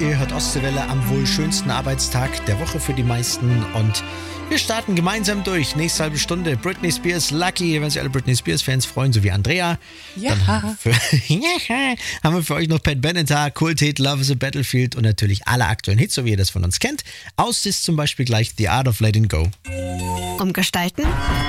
Ihr hört Ostseewelle am wohl schönsten Arbeitstag der Woche für die meisten und wir starten gemeinsam durch. Nächste halbe Stunde Britney Spears, Lucky, wenn sich alle Britney Spears-Fans freuen, so wie Andrea. Ja. Dann haben wir für euch noch Pat Benatar, Cool Tate, Love is a Battlefield und natürlich alle aktuellen Hits, so wie ihr das von uns kennt. Aus ist zum Beispiel gleich The Art of Letting Go. Umgestalten?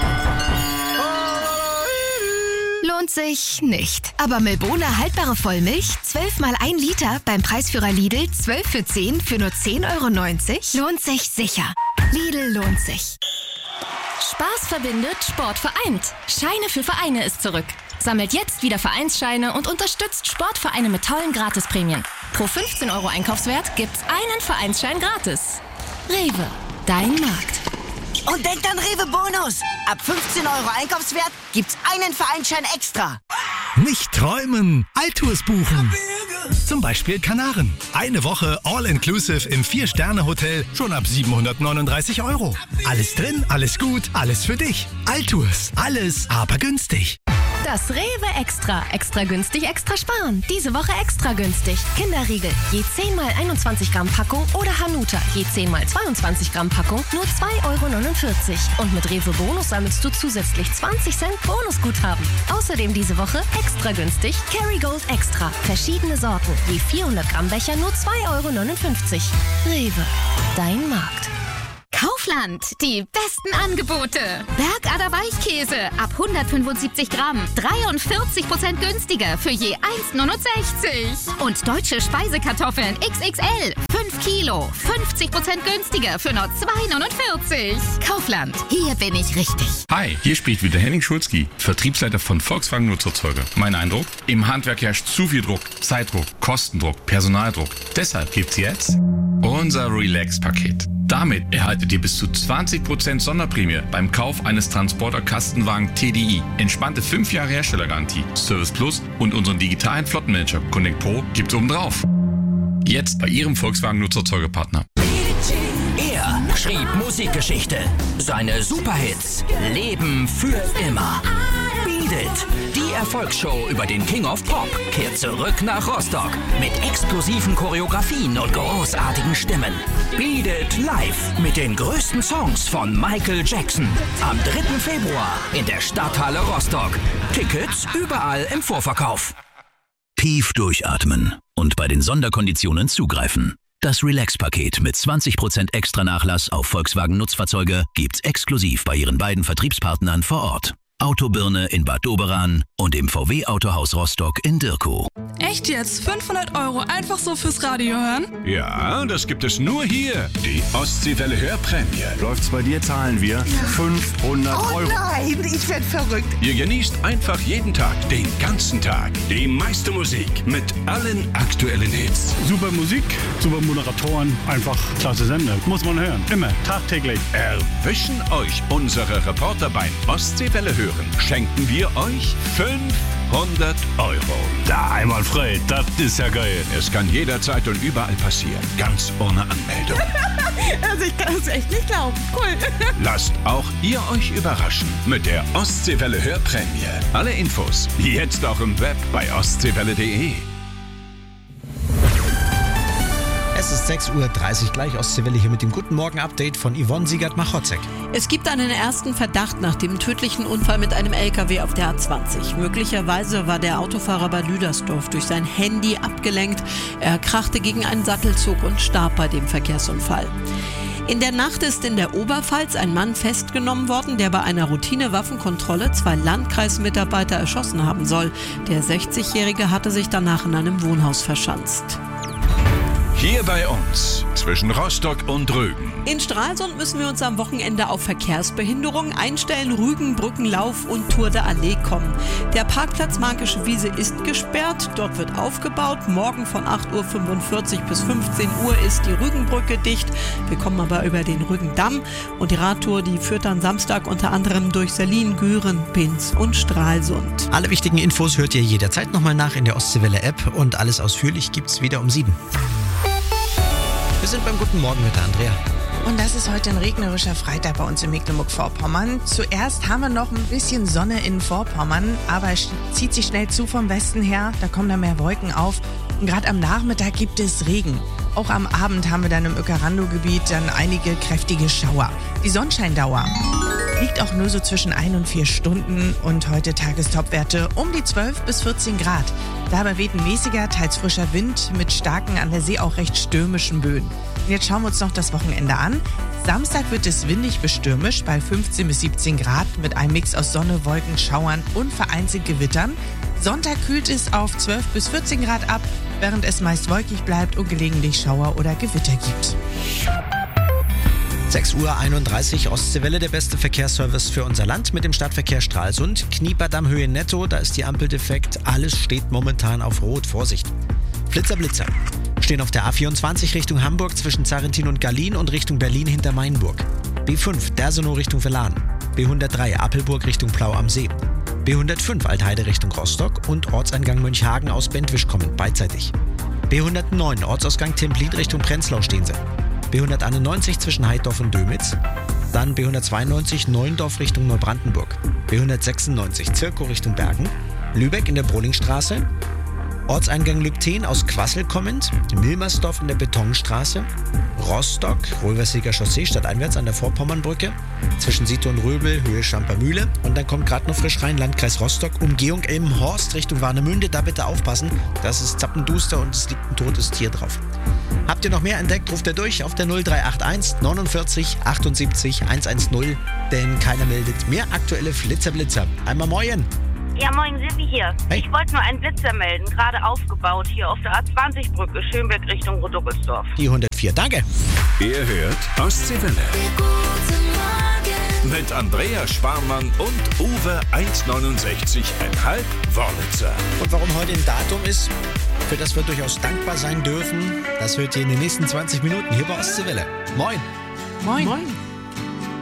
Lohnt sich nicht. Aber Milbona haltbare Vollmilch, 12 mal 1 Liter beim Preisführer Lidl, 12 für 10 für nur 10,90 € lohnt sich sicher. Lidl lohnt sich. Spaß verbindet, Sport vereint. Scheine für Vereine ist zurück. Sammelt jetzt wieder Vereinsscheine und unterstützt Sportvereine mit tollen Gratisprämien. Pro 15 € Einkaufswert gibt's einen Vereinsschein gratis. Rewe, dein Markt. Und denkt an Rewe Bonus. Ab 15 € Einkaufswert gibt's einen Vereinsschein extra. Nicht träumen, Altours buchen. Zum Beispiel Kanaren. Eine Woche All-Inclusive im 4-Sterne-Hotel schon ab 739 €. Alles drin, alles gut, alles für dich. Altours, alles aber günstig. Das Rewe Extra. Extra günstig, extra sparen. Diese Woche extra günstig. Kinderriegel, je 10 mal 21 Gramm Packung oder Hanuta, je 10 mal 22 Gramm Packung, nur 2,49 €. Und mit Rewe Bonus sammelst du zusätzlich 20 Cent Bonusguthaben. Außerdem diese Woche extra günstig Kerrygold Extra. Verschiedene Sorten, je 400 Gramm Becher, nur 2,59 €. Rewe, dein Markt. Kaufland, die besten Angebote. Bergader Weichkäse ab 175 Gramm, 43% günstiger für je 1,69 €. Und deutsche Speisekartoffeln XXL, 5 Kilo, 50% günstiger für nur 2,49 €. Kaufland, hier bin ich richtig. Hi, hier spricht wieder Henning Schulzki, Vertriebsleiter von Volkswagen Nutzerzeuger. Mein Eindruck? Im Handwerk herrscht zu viel Druck, Zeitdruck, Kostendruck, Personaldruck. Deshalb gibt's jetzt unser Relax-Paket. Damit erhaltet ihr bis zu 20% Sonderprämie beim Kauf eines Transporter-Kastenwagen TDI. Entspannte 5 Jahre Herstellergarantie, Service Plus und unseren digitalen Flottenmanager Connect Pro gibt's obendrauf. Jetzt bei Ihrem Volkswagen Nutzerzeugerpartner. Er schrieb Musikgeschichte. Seine Superhits leben für immer. Beat It, die Erfolgsshow über den King of Pop, kehrt zurück nach Rostock mit exklusiven Choreografien und großartigen Stimmen. Beat It live mit den größten Songs von Michael Jackson. Am 3. Februar in der Stadthalle Rostock. Tickets überall im Vorverkauf. Tief durchatmen und bei den Sonderkonditionen zugreifen. Das Relax-Paket mit 20% extra Nachlass auf Volkswagen Nutzfahrzeuge gibt's exklusiv bei Ihren beiden Vertriebspartnern vor Ort. Autobirne in Bad Doberan und im VW Autohaus Rostock in Dirkow. Echt jetzt? 500 € einfach so fürs Radio hören? Ja, das gibt es nur hier. Die Ostseewelle Hörprämie. Läuft's bei dir, zahlen wir 500 €. Oh nein, ich werd verrückt. Ihr genießt einfach jeden Tag, den ganzen Tag, die meiste Musik mit allen aktuellen Hits. Super Musik, super Moderatoren, einfach klasse Sender. Muss man hören. Immer, tagtäglich. Erwischen euch unsere Reporter beim Ostseewelle Hören. Schenken wir euch 500 €. Da einmal frei, das ist ja geil. Es kann jederzeit und überall passieren, ganz ohne Anmeldung. Also ich kann es echt nicht glauben. Cool. Lasst auch ihr euch überraschen mit der Ostseewelle Hörprämie. Alle Infos jetzt auch im Web bei ostseewelle.de. Es ist 6:30 Uhr, gleich Ostseewelle hier mit dem Guten Morgen-Update von Yvonne Siegert-Machotzek. Es gibt einen ersten Verdacht nach dem tödlichen Unfall mit einem LKW auf der A20. Möglicherweise war der Autofahrer bei Lüdersdorf durch sein Handy abgelenkt. Er krachte gegen einen Sattelzug und starb bei dem Verkehrsunfall. In der Nacht ist in der Oberpfalz ein Mann festgenommen worden, der bei einer Routine-Waffenkontrolle 2 Landkreismitarbeiter erschossen haben soll. Der 60-Jährige hatte sich danach in einem Wohnhaus verschanzt. Hier bei uns, zwischen Rostock und Rügen. In Stralsund müssen wir uns am Wochenende auf Verkehrsbehinderungen einstellen. Rügen, Brückenlauf und Tour de Allee kommen. Der Parkplatz Märkische Wiese ist gesperrt. Dort wird aufgebaut. Morgen von 8:45 Uhr bis 15 Uhr ist die Rügenbrücke dicht. Wir kommen aber über den Rügendamm. Und die Radtour, die führt dann Samstag unter anderem durch Salin, Güren, Binz und Stralsund. Alle wichtigen Infos hört ihr jederzeit nochmal nach in der Ostseewelle-App und alles ausführlich gibt's wieder um 7. Wir sind beim Guten Morgen mit der Andrea. Und das ist heute ein regnerischer Freitag bei uns in Mecklenburg-Vorpommern. Zuerst haben wir noch ein bisschen Sonne in Vorpommern, aber es zieht sich schnell zu vom Westen her. Da kommen dann mehr Wolken auf. Und gerade am Nachmittag gibt es Regen. Auch am Abend haben wir dann im Uekerando-Gebiet dann einige kräftige Schauer. Die Sonnenscheindauer liegt auch nur so zwischen 1 und 4 Stunden und heute Tagestopwerte um die 12 bis 14 Grad. Dabei weht ein mäßiger, teils frischer Wind mit starken, an der See auch recht stürmischen Böen. Und jetzt schauen wir uns noch das Wochenende an. Samstag wird es windig bis stürmisch bei 15 bis 17 Grad mit einem Mix aus Sonne, Wolken, Schauern und vereinzelt Gewittern. Sonntag kühlt es auf 12 bis 14 Grad ab, während es meist wolkig bleibt und gelegentlich Schauer oder Gewitter gibt. 6:31 Uhr, Ostseewelle, der beste Verkehrsservice für unser Land mit dem Stadtverkehr Stralsund. Knieperdamm Höhe Netto, da ist die Ampel defekt. Alles steht momentan auf Rot. Vorsicht. Blitzer. Stehen auf der A24 Richtung Hamburg zwischen Zarentin und Gallien und Richtung Berlin hinter Mainburg. B5 Dersenow Richtung Verlan. B103 Appelburg Richtung Plau am See. B105 Altheide Richtung Rostock und Ortseingang Mönchhagen aus Bentwisch kommen beidseitig. B109 Ortsausgang Templin Richtung Prenzlau stehen sie. B191 zwischen Heidorf und Dömitz, dann B192 Neuendorf Richtung Neubrandenburg, B196 Zirkow Richtung Bergen, Lübeck in der Brohlingstraße, Ortseingang Lübten aus Quassel kommend, Milmersdorf in der Betonstraße, Rostock, Röversiger Chaussee stadteinwärts an der Vorpommernbrücke, zwischen Siete und Röbel, Höhe Schampermühle und dann kommt gerade noch frisch rein, Landkreis Rostock, Umgehung Elmhorst Richtung Warnemünde, da bitte aufpassen, das ist zappenduster und es liegt ein totes Tier drauf. Habt ihr noch mehr entdeckt, ruft ihr durch auf der 0381 49 78 110, denn keiner meldet mehr aktuelle Flitzer. Einmal moin. Ja, moin, Silvi hier. Hey. Ich wollte nur einen Blitzer melden, gerade aufgebaut hier auf der A20-Brücke, Schönberg Richtung Roduckelsdorf. Die 104, danke. Ihr hört Ostseewelle. Mit Andrea Schwarmann und Uwe 1,69,5 Wörlitzer. Und warum heute ein Datum ist, für das wir durchaus dankbar sein dürfen, das hört ihr in den nächsten 20 Minuten hier bei Ostseewelle. Moin. Moin.